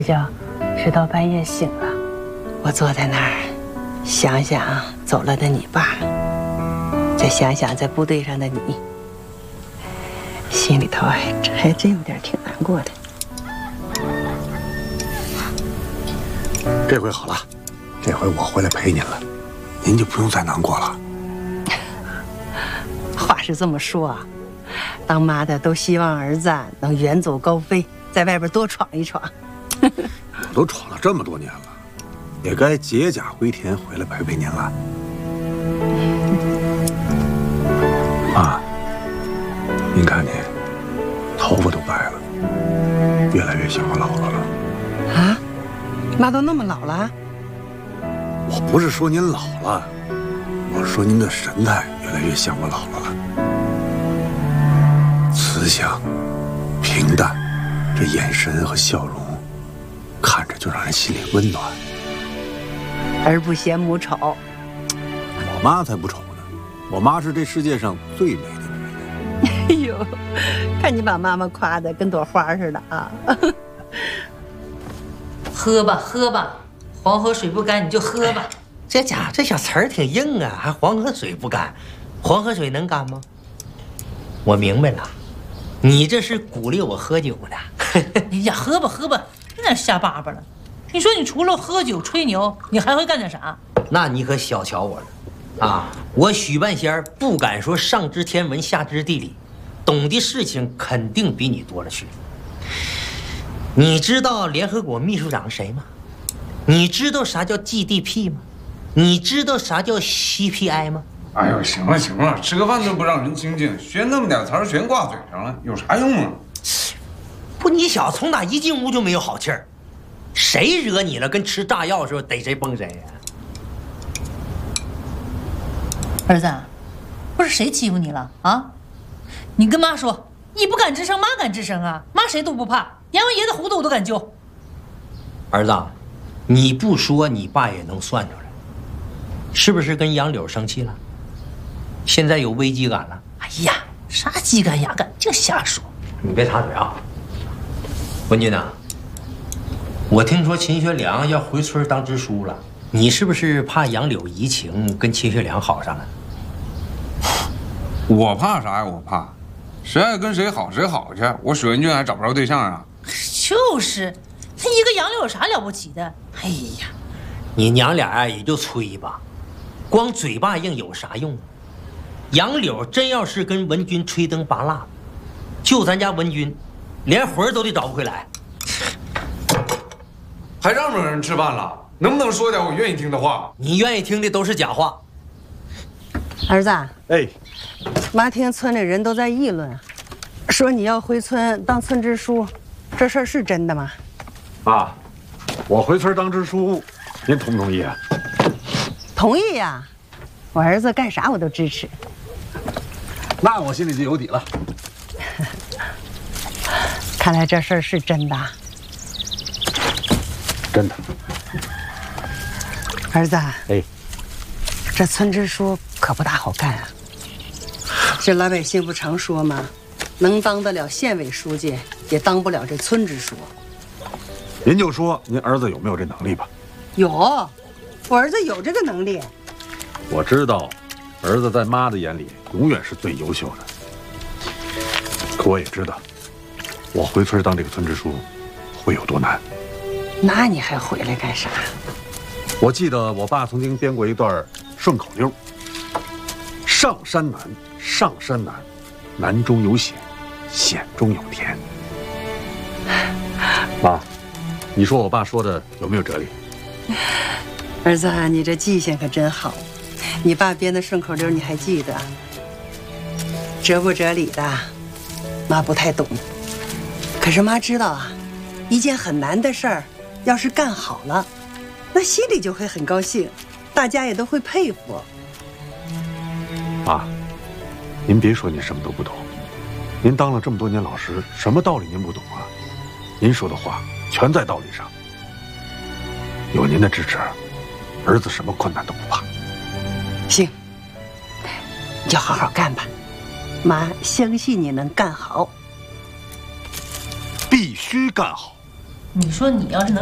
觉睡到半夜醒了，我坐在那儿，想想走了的你爸，再想想在部队上的你，心里头还真有点挺难过的。 这回好了，这回我回来陪您了，您就不用再难过了。 话是这么说啊，当妈的都希望儿子能远走高飞，在外边多闯一闯。 我都闯了这么多年了，也该解甲归田，回来陪陪您了。妈，您看您，头发都白了，越来越像我姥姥了。 啊，妈都那么老了？ 我不是说您老了，我说您的神态越来越像我姥姥了，慈祥、平淡，这眼神和笑容，看着就让人心里温暖。 儿不嫌母丑， 我妈才不丑呢，我妈是这世界上最美的女人。 哎呦，看你把妈妈夸的跟朵花似的啊！ 喝吧喝吧，黄河水不干你就喝吧。 这家伙这小词儿挺硬啊，还黄河水不干，黄河水能干吗？我明白了，你这是鼓励我喝酒呢。 哎呀，喝吧喝吧，别在那瞎叭叭了。你说你除了喝酒吹牛，你还会干点啥？ 那你可小瞧我了，啊！我许半仙儿不敢说上知天文下知地理，懂的事情肯定比你多了去。你知道联合国秘书长是谁吗？你知道啥叫 GDP 吗？你知道啥叫 CPI 吗？ 哎呦，行了行了，吃个饭都不让人清静，学那么点词儿全挂嘴上了，有啥用啊？ 不，你小子从哪一进屋就没有好气儿，谁惹你了？跟吃炸药的时候逮谁崩谁呀？ 儿子，不是谁欺负你了啊？你跟妈说，你不敢吱声，妈敢吱声啊？妈谁都不怕，阎王爷的糊涂我都敢揪。 儿子，你不说，你爸也能算出来，是不是跟杨柳生气了？现在有危机感了？ 哎呀，啥鸡肝鸭肝，净瞎说！ 你别插嘴啊，文军呐，我听说秦学良要回村当支书了，你是不是怕杨柳移情跟秦学良好上了？ 我怕啥呀？我怕，谁爱跟谁好谁好去。我水文俊还找不着对象啊？ 就是，他一个杨柳有啥了不起的？哎呀， 你娘俩啊也就吹吧，光嘴巴硬有啥用啊？杨柳真要是跟文军吹灯拔蜡，就咱家文军，连魂都得找不回来。 还让不让人吃饭了？能不能说点我愿意听的话？ 你愿意听的都是假话。 儿子， 哎， 妈听村里人都在议论，说你要回村当村支书，这事儿是真的吗？ 爸，我回村当支书，您同不同意啊？ 同意呀，我儿子干啥我都支持。 那我心里就有底了。 看来这事儿是真的。 真的。 儿子， 哎， 这村支书可不大好干啊。这老百姓不常说吗？能当得了县委书记，也当不了这村支书。 您就说您儿子有没有这能力吧？ 有，我儿子有这个能力。 我知道，儿子在妈的眼里永远是最优秀的。可我也知道，我回村当这个村支书会有多难。 那你还回来干啥？ 我记得我爸曾经编过一段顺口溜：上山难，上山难，难中有险，险中有甜。妈，你说我爸说的有没有哲理？ 儿子，你这记性可真好，你爸编的顺口溜你还记得？哲不哲理的，妈不太懂。可是妈知道啊，一件很难的事儿，要是干好了，那心里就会很高兴，大家也都会佩服。 妈，您别说您什么都不懂，您当了这么多年老师，什么道理您不懂啊？您说的话全在道理上。有您的支持，儿子什么困难都不怕。 行，你就好好干吧，妈相信你能干好。 必须干好。 你说你要是能。